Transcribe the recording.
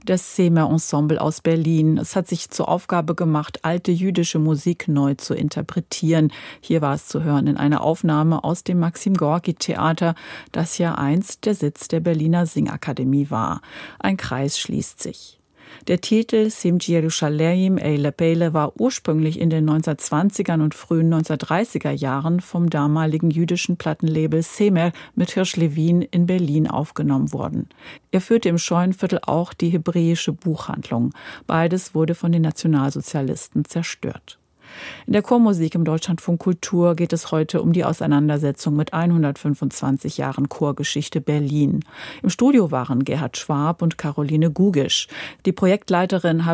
das Semer Ensemble aus Berlin. Es hat sich zur Aufgabe gemacht, alte jüdische Musik neu zu interpretieren. Hier war es zu hören in einer Aufnahme aus dem Maxim-Gorki-Theater, das ja einst der Sitz der Berliner Singakademie war. Ein Kreis schließt sich. Der Titel Simchi Yerushalayim Eile Peile war ursprünglich in den 1920er und frühen 1930er Jahren vom damaligen jüdischen Plattenlabel Semer mit Hirsch Levin in Berlin aufgenommen worden. Er führte im Scheunenviertel auch die hebräische Buchhandlung. Beides wurde von den Nationalsozialisten zerstört. In der Chormusik im Deutschlandfunk Kultur geht es heute um die Auseinandersetzung mit 125 Jahren Chorgeschichte Berlin. Im Studio waren Gerhard Schwab und Caroline Gugisch. Die Projektleiterin